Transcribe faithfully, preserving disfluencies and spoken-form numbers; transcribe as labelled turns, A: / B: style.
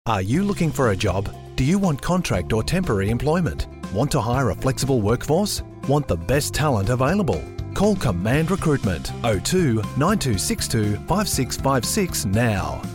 A: Are you looking for a job? Do you want contract or temporary employment? Want to hire a flexible workforce? Want the best talent available? Call Command Recruitment oh two nine two six two five six five six now.